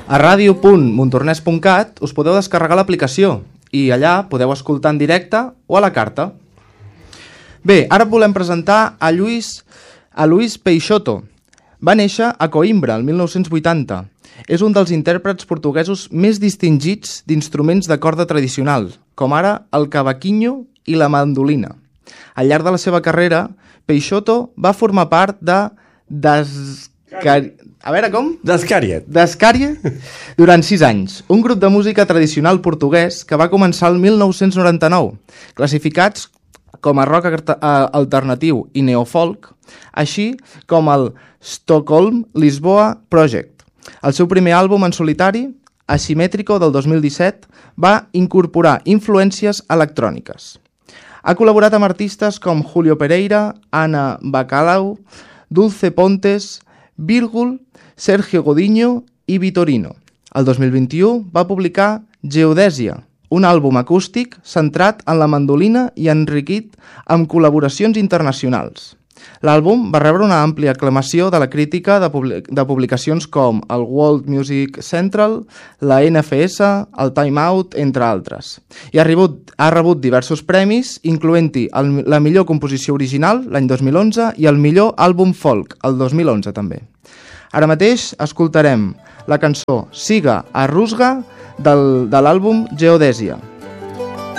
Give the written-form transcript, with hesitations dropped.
A radio.montornès.cat us podeu descarregar l'aplicació i allà podeu escoltar en directe o a la carta. Bé, ara volem presentar a Luis Peixoto. Va néixer a Coimbra el 1980. És un dels intèrprets portuguesos més distingits d'instruments de corda tradicional, com ara el cavaquinho i la mandolina. Al llarg de la seva carrera, Peixoto va formar part de Descàrie durant 6 anys, un grup de música tradicional portuguès que va començar el 1999, classificats com a rock alternatiu i neofolk, així com el Stockholm Lisboa Project. El seu primer àlbum en solitari, Asimétrico del 2017, va incorporar influències electròniques. Ha col·laborat amb artistes com Julio Pereira, Ana Bacalhau, Dulce Pontes, Virgul, Sergio Godinho i Vitorino. El 2021 va publicar Geodèsia, un àlbum acústic centrat en la mandolina i enriquit amb col·laboracions internacionals. L'àlbum va rebre una àmplia aclamació de la crítica de publicacions com el World Music Central, la NFS, el Time Out, entre altres. I ha rebut diversos premis, incloent-hi la millor composició original, l'any 2011, i el millor àlbum folk, el 2011 també. Ara mateix escoltarem la cançó Siga a Rusga de l'àlbum Geodèsia.